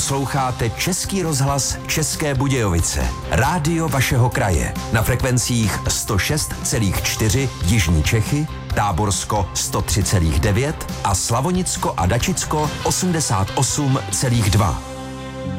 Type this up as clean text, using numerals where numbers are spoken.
Posloucháte Český rozhlas České Budějovice. Rádio vašeho kraje. Na frekvencích 106,4 Jižní Čechy, Táborsko 103,9 a Slavonicko a Dačicko 88,2.